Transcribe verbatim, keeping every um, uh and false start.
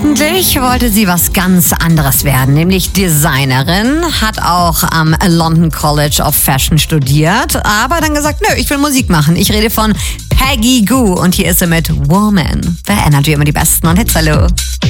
Eigentlich wollte sie was ganz anderes werden, nämlich Designerin, hat auch am London College of Fashion studiert, aber dann gesagt, nö, ich will Musik machen. Ich rede von Peggy Gou und hier ist sie mit Woman. Bei Energy immer die besten und Hits, hallo.